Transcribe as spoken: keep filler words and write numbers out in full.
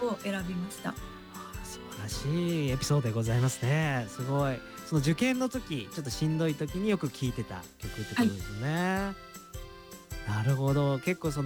曲を選びました。 あー素晴らしいエピソードでございますね。すごい。その受験の時ちょっとしんどい時によく聴いてた曲ってことですね。なるほど。結構その